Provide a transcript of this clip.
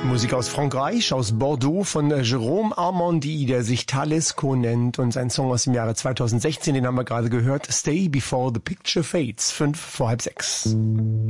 Musik aus Frankreich, aus Bordeaux von Jérôme Armandi, der sich Talesco nennt, und sein Song aus dem Jahre 2016, den haben wir gerade gehört, Stay Before the Picture Fades, 5 vor halb 6.